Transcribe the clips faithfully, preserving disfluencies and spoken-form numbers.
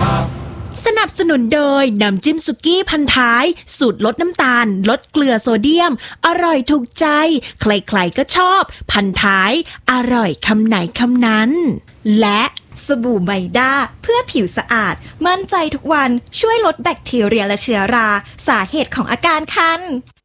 สนับสนุนโดยน้ำจิ้มสุกี้พันท้ายสูตรลดน้ำตาลลดเกลือโซเดียมอร่อยถูกใจใครๆก็ชอบพันท้ายอร่อยคำไหนคำนั้นและสบู่ไมด้าเพื่อผิวสะอาดมั่นใจทุกวันช่วยลดแบคทีเรียและเชื้อราสาเหตุของอาการคัน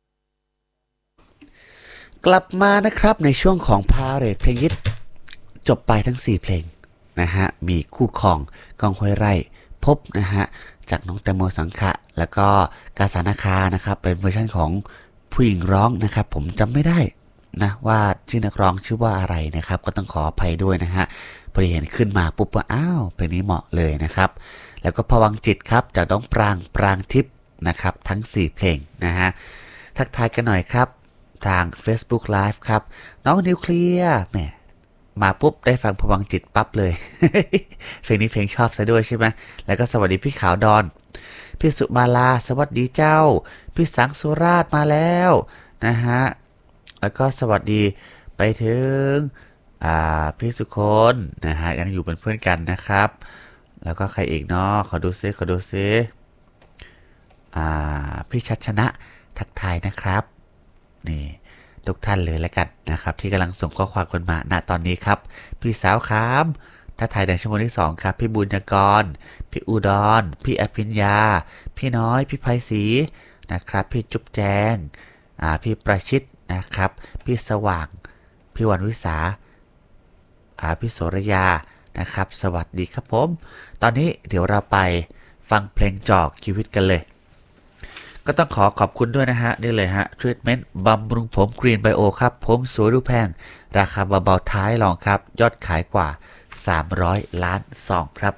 กลับมานะครับในช่วงของพาเหรดเพลงฮิตจบไปทั้งสี่เพลงนะฮะมีคู่ครองกองห้วยไร่พบนะฮะจากน้องแตงโมสังขะแล้วก็กาสานาคานะครับเป็นเวอร์ชันของผู้หญิงร้องนะครับผมจำไม่ได้นะว่าชื่อนักร้องชื่อว่าอะไรนะครับก็ต้องขออภัยด้วยนะฮะพอดีเห็นขึ้นมาปุ๊บว่าอ้าวเพลงนี้เหมาะเลยนะครับแล้วก็ภวังจิตครับจากน้องปรางปรางทิพย์นะครับทั้งสี่เพลงนะฮะทักทายกันหน่อยครับทาง Facebook Live ครับน้องนิวเคลียร์แหมมาปุ๊บได้ฟังภวังจิตปั๊บเลย เพลงนี้เพลงชอบซะด้วยใช่ไหมแล้วก็สวัสดีพี่ขาวดอนพี่สุมาลาสวัสดีเจ้าพี่สังสุราชมาแล้วนะฮะแล้วก็สวัสดีไปถึงอ่าพี่สุคนนะฮะยังอยู่เป็นเพื่อนกันนะครับแล้วก็ใครอีกเนาะขอดูซิขอดูซิอ่าพี่ชัดชนะทักทายนะครับนี่ทุกท่านเลยแล้วกันนะครับที่กำลังส่งข้อความกันมาณตอนนี้ครับพี่สาวครับทักทายในชั่วโมงที่สองครับพี่บุญยกรพี่อุดรพี่อภิญญาพี่น้อยพี่ไพศรีนะครับพี่จุ๊บแจงอ่าพี่ประชิตนะครับพี่สว่างพี่วันวิสาอ่าพี่โสรยานะครับสวัสดีครับผมตอนนี้เดี๋ยวเราไปฟังเพลงจอกชีวิตกันเลยก็ต้องขอขอบคุณด้วยนะฮะนี่เลยฮะทรีทเมนต์บำรุงผมกรีนไบโอครับผมสวยดูแพงราคาเบาๆท้ายลองครับยอดขายกว่าสามร้อยล้านซองครับ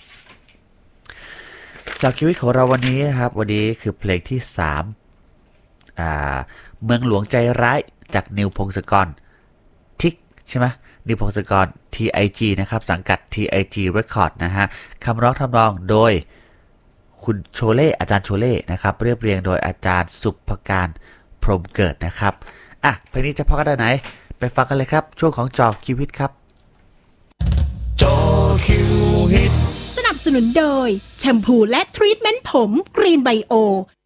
จากชีวิตของเราวันนี้ครับวันนี้คือเพลงที่สามอ่าเมืองหลวงใจร้ายจากนิวพงศกรทิกใช่ไหมนิวพงศกร ที ไอ จี นะครับสังกัด ที ไอ จี Record นะฮะคำร้องทำนองโดยคุณโชเล่อาจารย์โชเล่นะครับเรียบเรียงโดยอาจารย์สุภการพรหมเกิดนะครับอ่ะเพลงนี้จะพอกันได้ไหนไปฟังกันเลยครับช่วงของจอคิวฮิตครับจอคิวฮิตสนับสนุนโดยแชมพูและทรีทเมนต์ผมกรีนไบโอ